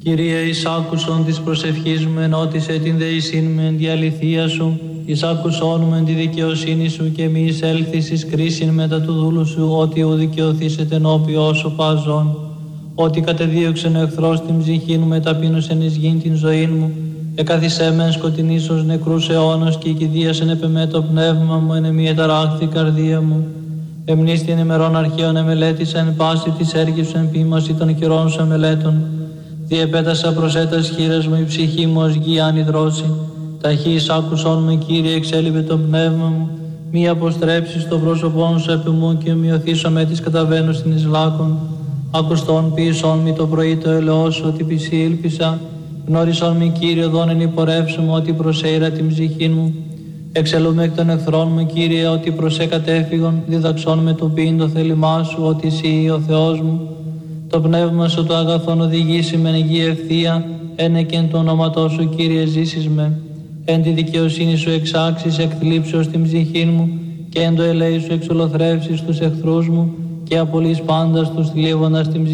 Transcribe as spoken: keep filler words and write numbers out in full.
Κύριε, εις άκουσον της προσευχής μου, ενώτισε την δεησύν με εν τη αληθεία σου, εις άκουσον μου εν τη δικαιοσύνη σου και μη εισέλθεις εις κρίσιν μετά του δούλου σου, ότι ου δικαιωθήσετε ενώπιον όσο παζών. Ότι κατεδίωξεν ο εχθρός την ψυχήν μου, μεταπείνωσεν εις γην την ζωήν μου, εκαθισέ με εν σκοτεινής ως νεκρούς αιώνας και οικηδίασεν επεμέ το πνεύμα μου, εν εμή εταράχθη η καρδία μου. Εμνίστην ημερών αρχαίων εμελέτησα εν πάση της έργης σου, εν ποίμαση των χειρών σου εμελέτων. Διεπέτασα προς έτας χείρας μου, η ψυχή μου ως γη ανυδρώσει. Ταχύς άκουσον με, Κύριε, εξέλιβε το πνεύμα μου. Μη αποστρέψεις το πρόσωπόν σου επί μου και μειωθήσω με τις καταβαίνω στην Ισλάκων. Ακουστόν ποιησόν μη το πρωί το ελαιό σου, ότι πισί ήλπισα. Γνώρισον μη, Κύριε, δόνεν υπορεύσου μου, ότι προσέειρα την ψυχή μου. Εξελούμε εκ των εχθρών μου, Κύριε, ότι προσέ κατέφυγον. Διδαξόν με το ποιήν το θέλημά σου, ότι εσύ ο Θεός μου. Το πνεύμα σου το αγαθόν οδηγήσει με γη ευθεία, ένε και εν το όνοματό σου, Κύριε, ζήσεις με. Εν τη δικαιοσύνη σου εξάξεις εκθλίψεως την ψυχή μου και εν το ελέη σου εξολοθρεύσεις τους εχθρούς μου και απολύς πάντα τους θλίβοντας την ψυχή.